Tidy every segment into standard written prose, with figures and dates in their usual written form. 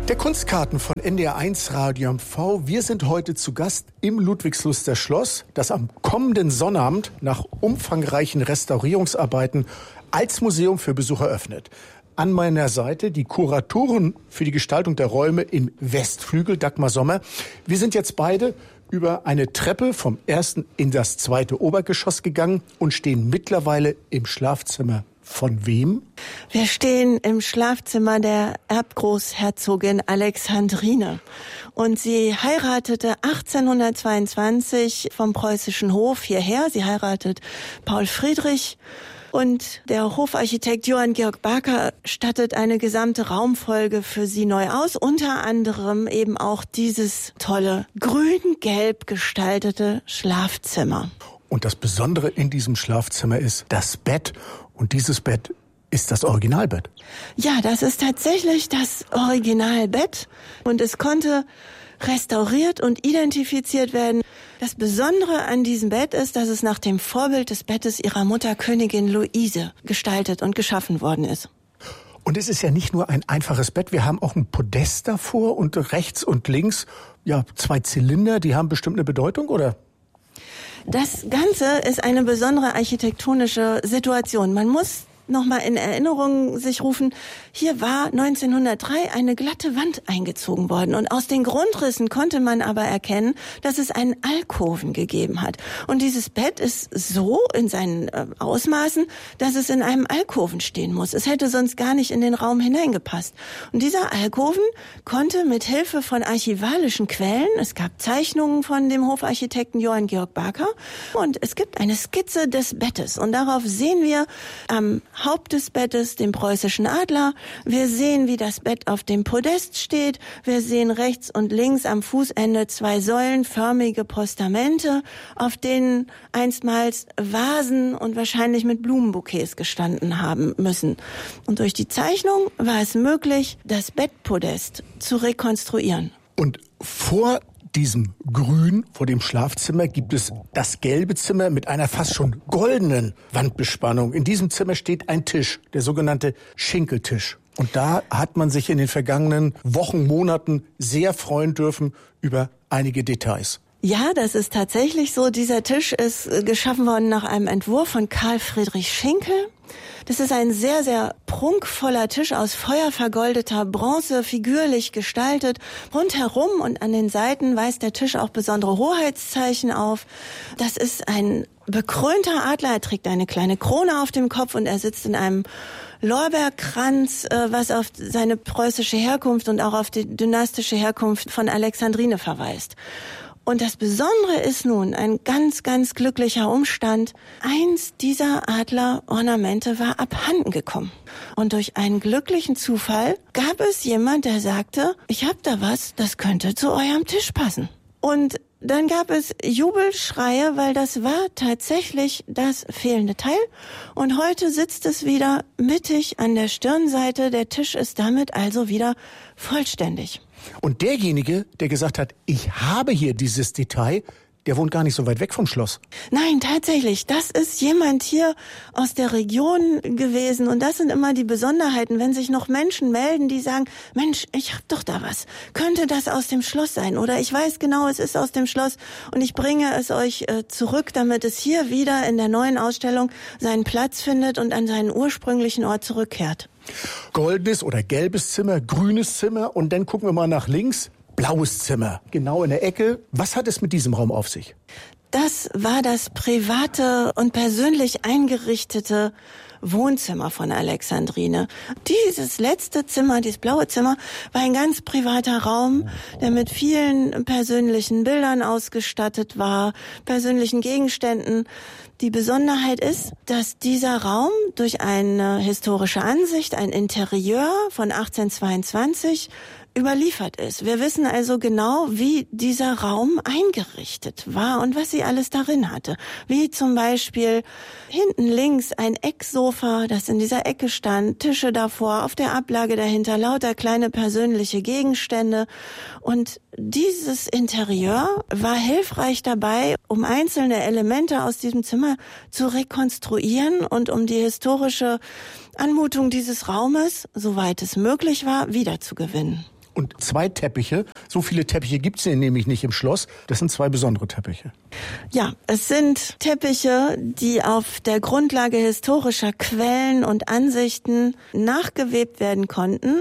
Der Kunstkarten von NDR1 Radio MV. Wir sind heute zu Gast im Ludwigsluster Schloss, das am kommenden Sonnabend nach umfangreichen Restaurierungsarbeiten als Museum für Besucher öffnet. An meiner Seite die Kuratorin für die Gestaltung der Räume im Westflügel, Dagmar Sommer. Wir sind jetzt beide über eine Treppe vom ersten in das zweite Obergeschoss gegangen und stehen mittlerweile im Schlafzimmer. Von wem? Wir stehen im Schlafzimmer der Erbgroßherzogin Alexandrine. Und sie heiratete 1822 vom preußischen Hof hierher. Sie heiratet Paul Friedrich. Und der Hofarchitekt Johann Georg Barker stattet eine gesamte Raumfolge für sie neu aus. Unter anderem eben auch dieses tolle grün-gelb gestaltete Schlafzimmer. Und das Besondere in diesem Schlafzimmer ist das Bett. Und dieses Bett ist das Originalbett. Ja, das ist tatsächlich das Originalbett. Und es konnte restauriert und identifiziert werden. Das Besondere an diesem Bett ist, dass es nach dem Vorbild des Bettes ihrer Mutter Königin Luise gestaltet und geschaffen worden ist. Und es ist ja nicht nur ein einfaches Bett. Wir haben auch ein Podest davor und rechts und links, ja, 2 Zylinder. Die haben bestimmt eine Bedeutung, oder? Das Ganze ist eine besondere architektonische Situation. Man muss noch mal in Erinnerung sich rufen, hier war 1903 eine glatte Wand eingezogen worden und aus den Grundrissen konnte man aber erkennen, dass es einen Alkoven gegeben hat. Und dieses Bett ist so in seinen Ausmaßen, dass es in einem Alkoven stehen muss. Es hätte sonst gar nicht in den Raum hineingepasst. Und dieser Alkoven konnte mit Hilfe von archivalischen Quellen, es gab Zeichnungen von dem Hofarchitekten Johann Georg Barker und es gibt eine Skizze des Bettes und darauf sehen wir am Haupt des Bettes den preußischen Adler. Wir sehen, wie das Bett auf dem Podest steht. Wir sehen rechts und links am Fußende 2 säulenförmige Postamente, auf denen einstmals Vasen und wahrscheinlich mit Blumenbouquets gestanden haben müssen. Und durch die Zeichnung war es möglich, das Bettpodest zu rekonstruieren. Und vor diesem Grün, vor dem Schlafzimmer, gibt es das gelbe Zimmer mit einer fast schon goldenen Wandbespannung. In diesem Zimmer steht ein Tisch, der sogenannte Schinkeltisch. Und da hat man sich in den vergangenen Wochen, Monaten sehr freuen dürfen über einige Details. Ja, das ist tatsächlich so. Dieser Tisch ist geschaffen worden nach einem Entwurf von Karl Friedrich Schinkel. Das ist ein sehr, sehr prunkvoller Tisch aus feuervergoldeter Bronze, figürlich gestaltet. Rundherum und an den Seiten weist der Tisch auch besondere Hoheitszeichen auf. Das ist ein bekrönter Adler. Er trägt eine kleine Krone auf dem Kopf und er sitzt in einem Lorbeerkranz, was auf seine preußische Herkunft und auch auf die dynastische Herkunft von Alexandrine verweist. Und das Besondere ist nun ein ganz, ganz glücklicher Umstand. Eins dieser Adlerornamente war abhanden gekommen. Und durch einen glücklichen Zufall gab es jemand, der sagte, ich habe da was, das könnte zu eurem Tisch passen. Und dann gab es Jubelschreie, weil das war tatsächlich das fehlende Teil. Und heute sitzt es wieder mittig an der Stirnseite. Der Tisch ist damit also wieder vollständig. Und derjenige, der gesagt hat, ich habe hier dieses Detail, der wohnt gar nicht so weit weg vom Schloss. Nein, tatsächlich. Das ist jemand hier aus der Region gewesen. Und das sind immer die Besonderheiten, wenn sich noch Menschen melden, die sagen, Mensch, ich hab doch da was. Könnte das aus dem Schloss sein? Oder ich weiß genau, es ist aus dem Schloss und ich bringe es euch zurück, damit es hier wieder in der neuen Ausstellung seinen Platz findet und an seinen ursprünglichen Ort zurückkehrt. Goldenes oder gelbes Zimmer, grünes Zimmer und dann gucken wir mal nach links. Blaues Zimmer, genau in der Ecke. Was hat es mit diesem Raum auf sich? Das war das private und persönlich eingerichtete Wohnzimmer von Alexandrine. Dieses letzte Zimmer, dieses blaue Zimmer, war ein ganz privater Raum, der mit vielen persönlichen Bildern ausgestattet war, persönlichen Gegenständen. Die Besonderheit ist, dass dieser Raum durch eine historische Ansicht, ein Interieur von 1822 überliefert ist. Wir wissen also genau, wie dieser Raum eingerichtet war und was sie alles darin hatte. Wie zum Beispiel hinten links ein Ecksofa, das in dieser Ecke stand, Tische davor, auf der Ablage dahinter lauter kleine persönliche Gegenstände. Und dieses Interieur war hilfreich dabei, um einzelne Elemente aus diesem Zimmer zu rekonstruieren und um die historische Anmutung dieses Raumes, soweit es möglich war, wiederzugewinnen. Und 2 Teppiche, so viele Teppiche gibt's hier nämlich nicht im Schloss. Das sind 2 besondere Teppiche. Ja, es sind Teppiche, die auf der Grundlage historischer Quellen und Ansichten nachgewebt werden konnten.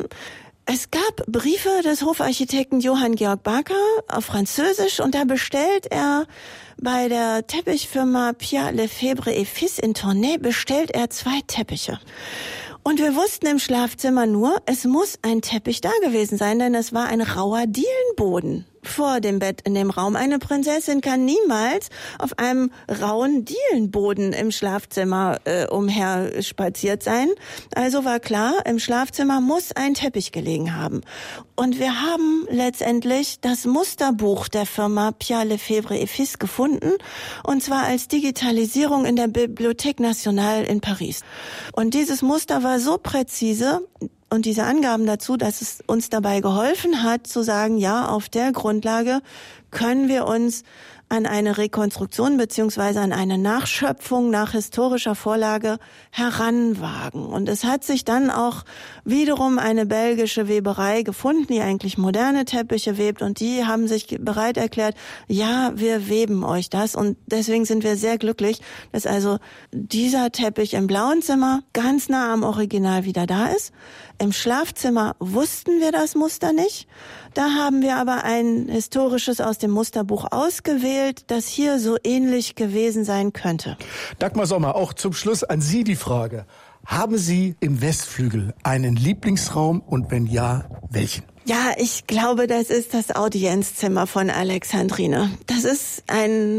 Es gab Briefe des Hofarchitekten Johann Georg Barker auf Französisch und da bestellt er bei der Teppichfirma Pierre Lefebvre et Fils in Tournai, bestellt er 2 Teppiche. Und wir wussten im Schlafzimmer nur, es muss ein Teppich da gewesen sein, denn es war ein rauer Dielenboden vor dem Bett in dem Raum. Eine Prinzessin kann niemals auf einem rauen Dielenboden im Schlafzimmer umher spaziert sein. Also war klar, im Schlafzimmer muss ein Teppich gelegen haben. Und wir haben letztendlich das Musterbuch der Firma Pierre Lefebvre et Fils gefunden, und zwar als Digitalisierung in der Bibliothèque Nationale in Paris. Und dieses Muster war so präzise, und diese Angaben dazu, dass es uns dabei geholfen hat, zu sagen, ja, auf der Grundlage können wir uns an eine Rekonstruktion beziehungsweise an eine Nachschöpfung nach historischer Vorlage heranwagen. Und es hat sich dann auch wiederum eine belgische Weberei gefunden, die eigentlich moderne Teppiche webt, und die haben sich bereit erklärt, ja, wir weben euch das, und deswegen sind wir sehr glücklich, dass also dieser Teppich im blauen Zimmer ganz nah am Original wieder da ist. Im Schlafzimmer wussten wir das Muster nicht. Da haben wir aber ein historisches aus dem Musterbuch ausgewählt, das hier so ähnlich gewesen sein könnte. Dagmar Sommer, auch zum Schluss an Sie die Frage. Haben Sie im Westflügel einen Lieblingsraum, und wenn ja, welchen? Ja, ich glaube, das ist das Audienzzimmer von Alexandrine. Das ist ein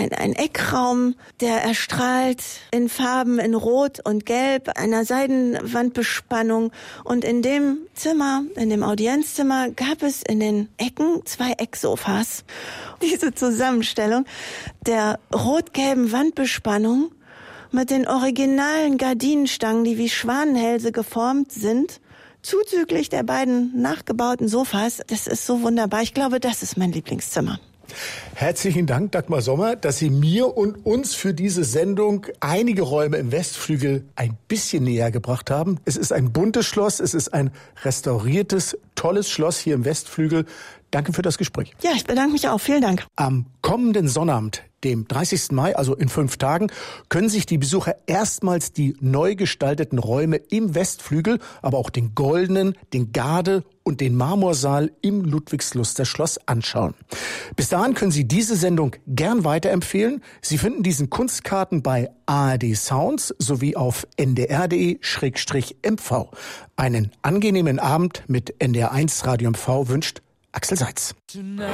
Eckraum, der erstrahlt in Farben in Rot und Gelb, einer Seidenwandbespannung. Und in dem Zimmer, in dem Audienzzimmer, gab es in den Ecken 2 Ecksofas. Diese Zusammenstellung der rot-gelben Wandbespannung mit den originalen Gardinenstangen, die wie Schwanenhälse geformt sind, zuzüglich der beiden nachgebauten Sofas, das ist so wunderbar. Ich glaube, das ist mein Lieblingszimmer. Herzlichen Dank, Dagmar Sommer, dass Sie mir und uns für diese Sendung einige Räume im Westflügel ein bisschen näher gebracht haben. Es ist ein buntes Schloss, es ist ein restauriertes, tolles Schloss hier im Westflügel. Danke für das Gespräch. Ja, ich bedanke mich auch. Vielen Dank. Am kommenden Sonnabend, dem 30. Mai, also in 5 Tagen, können sich die Besucher erstmals die neu gestalteten Räume im Westflügel, aber auch den Goldenen, den Garde und den Marmorsaal im Ludwigsluster Schloss anschauen. Bis dahin können Sie diese Sendung gern weiterempfehlen. Sie finden diesen Kunstkarten bei ARD Sounds sowie auf ndr.de/mv. Einen angenehmen Abend mit NDR1 Radio MV wünscht Axel Seitz.